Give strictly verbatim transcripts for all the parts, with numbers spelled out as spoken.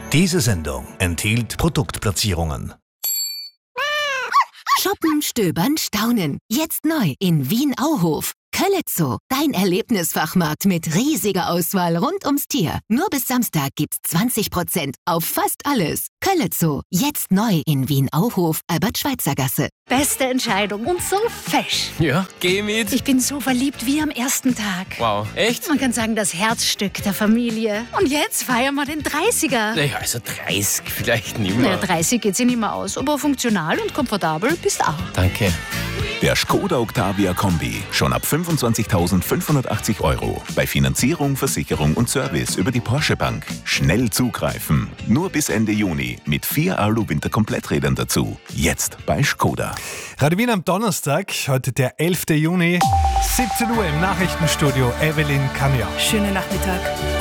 Diese Sendung enthielt Produktplatzierungen. Shoppen, stöbern, staunen. Jetzt neu in Wien-Auhof. Kölle-Zoo, dein Erlebnisfachmarkt mit riesiger Auswahl rund ums Tier. Nur bis Samstag gibt's zwanzig Prozent auf fast alles. Kölle-Zoo, jetzt neu in Wien-Auhof, Albert-Schweitzer-Gasse. Beste Entscheidung und so fesch. Ja, geh mit. Ich bin so verliebt wie am ersten Tag. Wow, echt? Man kann sagen, das Herzstück der Familie. Und jetzt feiern wir den dreißiger. Naja, also dreißig vielleicht nicht mehr. Naja, dreißig geht sich nicht mehr aus, aber funktional und komfortabel bist auch. Danke. Der Skoda Octavia Kombi. Schon ab fünfundzwanzigtausendfünfhundertachtzig Euro. Bei Finanzierung, Versicherung und Service über die Porsche Bank. Schnell zugreifen. Nur bis Ende Juni. Mit vier Alu-Winter-Kompletträdern dazu. Jetzt bei Skoda. Radio Wien am Donnerstag, heute der elfter Juni, siebzehn Uhr im Nachrichtenstudio. Evelyn Kania. Schönen Nachmittag.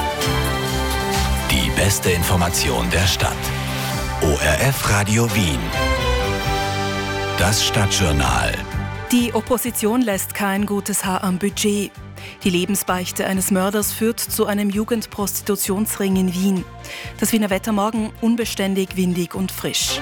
Die beste Information der Stadt. O R F Radio Wien. Das Stadtjournal. Die Opposition lässt kein gutes Haar am Budget. Die Lebensbeichte eines Mörders führt zu einem Jugendprostitutionsring in Wien. Das Wiener Wetter morgen unbeständig, windig und frisch.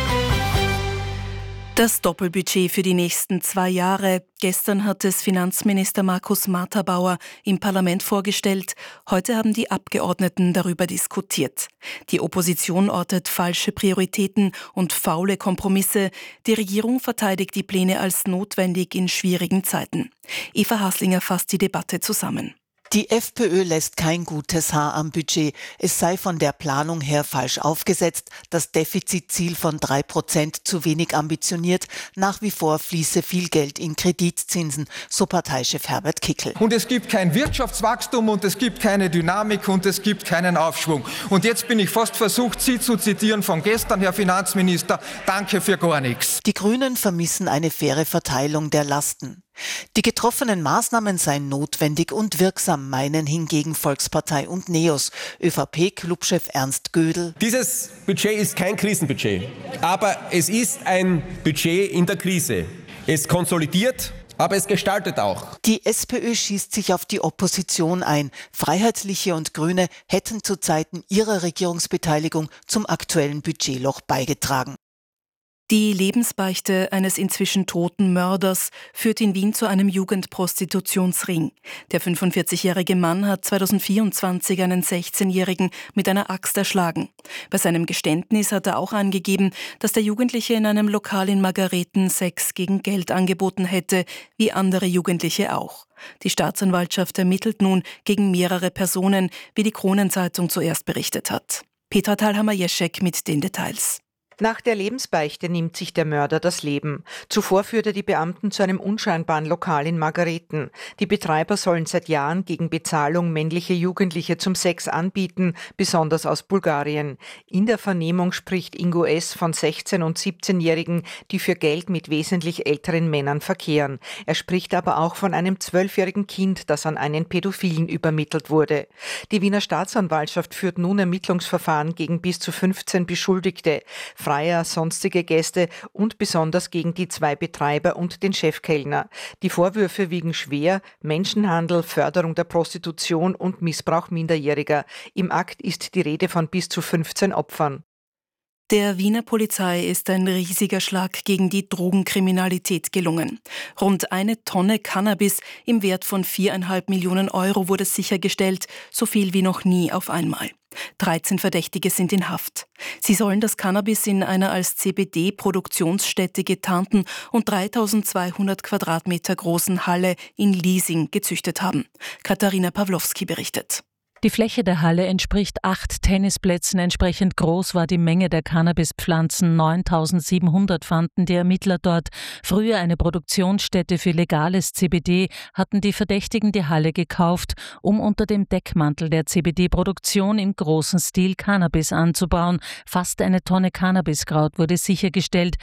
Das Doppelbudget für die nächsten zwei Jahre. Gestern hat es Finanzminister Markus Marthabauer im Parlament vorgestellt. Heute haben die Abgeordneten darüber diskutiert. Die Opposition ortet falsche Prioritäten und faule Kompromisse. Die Regierung verteidigt die Pläne als notwendig in schwierigen Zeiten. Eva Haslinger fasst die Debatte zusammen. Die FPÖ lässt kein gutes Haar am Budget. Es sei von der Planung her falsch aufgesetzt, das Defizitziel von drei Prozent zu wenig ambitioniert. Nach wie vor fließe viel Geld in Kreditzinsen, so Parteichef Herbert Kickl. Und es gibt kein Wirtschaftswachstum und es gibt keine Dynamik und es gibt keinen Aufschwung. Und jetzt bin ich fast versucht, Sie zu zitieren von gestern, Herr Finanzminister, danke für gar nichts. Die Grünen vermissen eine faire Verteilung der Lasten. Die getroffenen Maßnahmen seien notwendig und wirksam, meinen hingegen Volkspartei und NEOS. ÖVP-Clubchef Ernst Gödel. Dieses Budget ist kein Krisenbudget, aber es ist ein Budget in der Krise. Es konsolidiert, aber es gestaltet auch. Die SPÖ schießt sich auf die Opposition ein. Freiheitliche und Grüne hätten zu Zeiten ihrer Regierungsbeteiligung zum aktuellen Budgetloch beigetragen. Die Lebensbeichte eines inzwischen toten Mörders führt in Wien zu einem Jugendprostitutionsring. Der fünfundvierzigjährige Mann hat zweitausendvierundzwanzig einen sechzehnjährigen mit einer Axt erschlagen. Bei seinem Geständnis hat er auch angegeben, dass der Jugendliche in einem Lokal in Margareten Sex gegen Geld angeboten hätte, wie andere Jugendliche auch. Die Staatsanwaltschaft ermittelt nun gegen mehrere Personen, wie die Kronenzeitung zuerst berichtet hat. Petra Thalhammer-Jeschek mit den Details. Nach der Lebensbeichte nimmt sich der Mörder das Leben. Zuvor führt er die Beamten zu einem unscheinbaren Lokal in Margareten. Die Betreiber sollen seit Jahren gegen Bezahlung männliche Jugendliche zum Sex anbieten, besonders aus Bulgarien. In der Vernehmung spricht Ingo S. von sechzehn- und siebzehnjährigen, die für Geld mit wesentlich älteren Männern verkehren. Er spricht aber auch von einem zwölfjährigen Kind, das an einen Pädophilen übermittelt wurde. Die Wiener Staatsanwaltschaft führt nun Ermittlungsverfahren gegen bis zu fünfzehn Beschuldigte. Freier, sonstige Gäste und besonders gegen die zwei Betreiber und den Chefkellner. Die Vorwürfe wiegen schwer: Menschenhandel, Förderung der Prostitution und Missbrauch Minderjähriger. Im Akt ist die Rede von bis zu fünfzehn Opfern. Der Wiener Polizei ist ein riesiger Schlag gegen die Drogenkriminalität gelungen. Rund eine Tonne Cannabis im Wert von viereinhalb Millionen Euro wurde sichergestellt, so viel wie noch nie auf einmal. dreizehn Verdächtige sind in Haft. Sie sollen das Cannabis in einer als C B D-Produktionsstätte getarnten und dreitausendzweihundert Quadratmeter großen Halle in Liesing gezüchtet haben. Katharina Pawlowski berichtet. Die Fläche der Halle entspricht acht Tennisplätzen. Entsprechend groß war die Menge der Cannabispflanzen. neuntausendsiebenhundert fanden die Ermittler dort. Früher eine Produktionsstätte für legales C B D, hatten die Verdächtigen die Halle gekauft, um unter dem Deckmantel der C B D-Produktion im großen Stil Cannabis anzubauen. Fast eine Tonne Cannabiskraut wurde sichergestellt.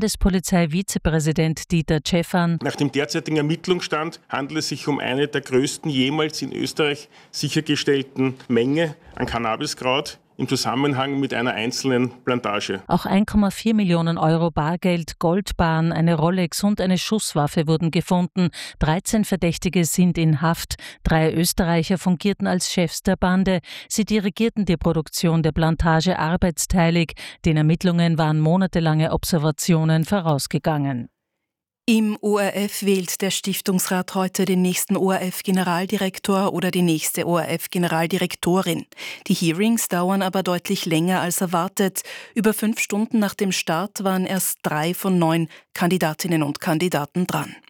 Landespolizei-Vizepräsident Dieter Tschäffern. Nach dem derzeitigen Ermittlungsstand handelt es sich um eine der größten jemals in Österreich sichergestellten Menge an Cannabiskraut im Zusammenhang mit einer einzelnen Plantage. Auch eins Komma vier Millionen Euro Bargeld, Goldbarren, eine Rolex und eine Schusswaffe wurden gefunden. dreizehn Verdächtige sind in Haft. Drei Österreicher fungierten als Chefs der Bande. Sie dirigierten die Produktion der Plantage arbeitsteilig. Den Ermittlungen waren monatelange Observationen vorausgegangen. Im O R F wählt der Stiftungsrat heute den nächsten O R F-Generaldirektor oder die nächste O R F-Generaldirektorin. Die Hearings dauern aber deutlich länger als erwartet. Über fünf Stunden nach dem Start waren erst drei von neun Kandidatinnen und Kandidaten dran.